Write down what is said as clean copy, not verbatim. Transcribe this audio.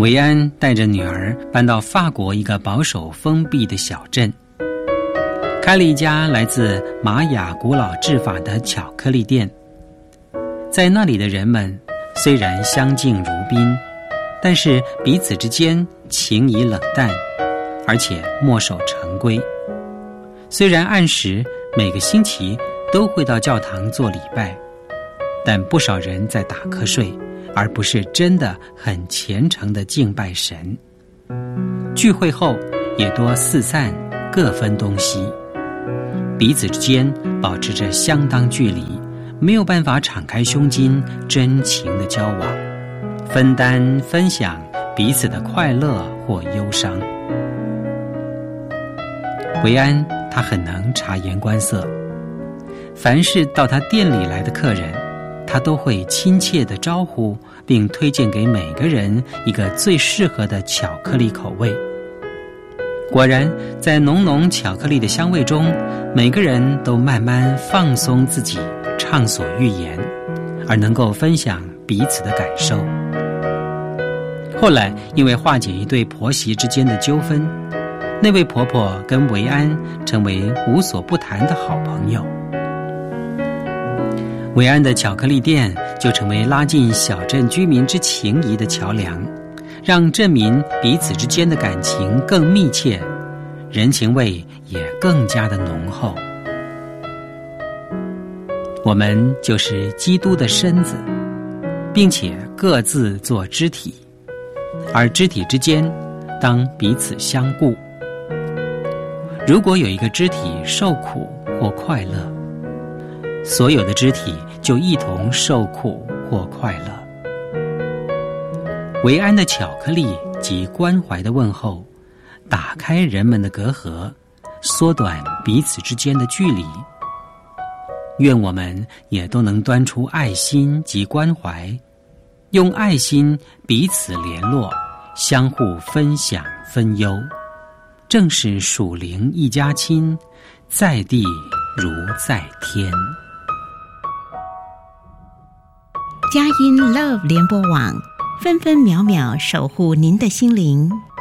维安带着女儿搬到法国一个保守封闭的小镇，开了一家来自玛雅古老制法的巧克力店。在那里的人们虽然相敬如宾，但是彼此之间情谊冷淡，而且墨守成规。虽然按时每个星期都会到教堂做礼拜，但不少人在打瞌睡，而不是真的很虔诚地敬拜神。聚会后也多四散，各分东西，彼此之间保持着相当距离，没有办法敞开胸襟真情的交往，分担分享彼此的快乐或忧伤。维安他很能察言观色，凡是到他店里来的客人，他都会亲切地招呼，并推荐给每个人一个最适合的巧克力口味。果然，在浓浓巧克力的香味中，每个人都慢慢放松自己，畅所欲言，而能够分享彼此的感受。后来，因为化解一对婆媳之间的纠纷，那位婆婆跟维安成为无所不谈的好朋友。维安的巧克力店就成为拉近小镇居民之情谊的桥梁，让镇民彼此之间的感情更密切，人情味也更加的浓厚。我们就是基督的身子，并且各自做肢体，而肢体之间当彼此相顾。如果有一个肢体受苦或快乐，所有的肢体就一同受苦或快乐。维安的巧克力及关怀的问候，打开人们的隔阂，缩短彼此之间的距离。愿我们也都能端出爱心及关怀，用爱心彼此联络，相互分享分忧，正是属灵一家亲，在地如在天。 佳音 Love 联播网，分分秒秒守护您的心灵。